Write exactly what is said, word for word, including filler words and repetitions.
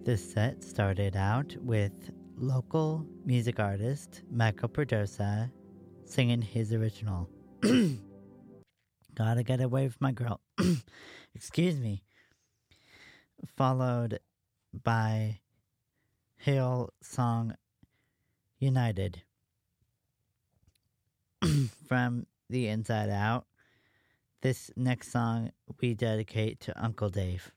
This set started out with local music artist Michael Perdosa singing his original. Gotta get away with my girl. Excuse me. Followed by Hillsong United. From The Inside Out, this next song we dedicate to Uncle Dave.